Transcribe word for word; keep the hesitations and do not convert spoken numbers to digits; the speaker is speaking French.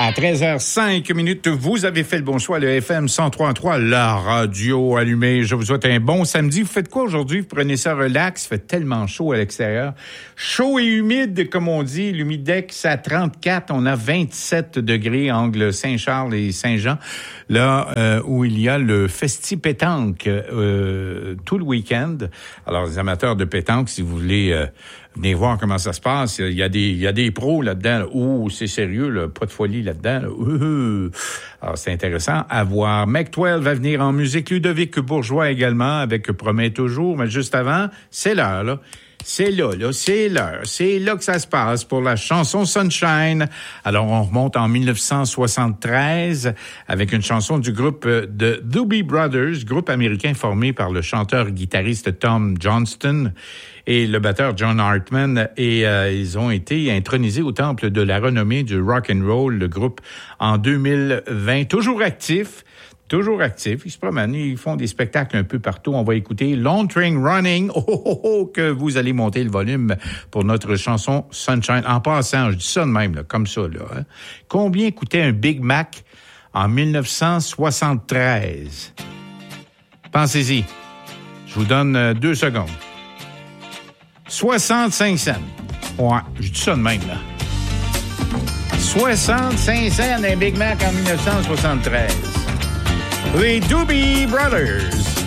À treize heures cinq minutes, vous avez fait le bon choix, le F M cent trois virgule trois, la radio allumée. Je vous souhaite un bon samedi. Vous faites quoi aujourd'hui? Vous prenez ça relax. Il fait tellement chaud à l'extérieur. Chaud et humide, comme on dit. L'humidex à trente-quatre. On a vingt-sept degrés, angle Saint-Charles et Saint-Jean. Là, euh, où il y a le Festi Pétanque euh, tout le week-end. Alors, les amateurs de pétanque, si vous voulez... Euh, venez voir comment ça se passe. Il y a des, il y a des pros là-dedans. Là. Ouh, c'est sérieux, là. Pas de folie là-dedans. Là. Ouh. Alors, c'est intéressant à voir. Mac douze va venir en musique. Ludovic Bourgeois également, avec Promet toujours. Mais juste avant, c'est l'heure, là. C'est là, là, c'est l'heure. C'est là que ça se passe pour la chanson Sunshine. Alors, on remonte en dix-neuf cent soixante-treize avec une chanson du groupe de Doobie Brothers, groupe américain formé par le chanteur-guitariste Tom Johnston et le batteur John Hartman. Et euh, ils ont été intronisés au temple de la renommée du rock and roll, le groupe, en deux mille vingt. Toujours actif. Toujours actifs, ils se promènent, ils font des spectacles un peu partout. On va écouter Long Train Running, oh, oh, oh, que vous allez monter le volume pour notre chanson Sunshine. En passant, je dis ça de même, là, comme ça. Là, hein. Combien coûtait un Big Mac en dix-neuf cent soixante-treize? Pensez-y. Je vous donne euh, deux secondes. soixante-cinq cents. Ouais, je dis ça de même, là. soixante-cinq cents un Big Mac en dix-neuf cent soixante-treize. Les Doobie Brothers.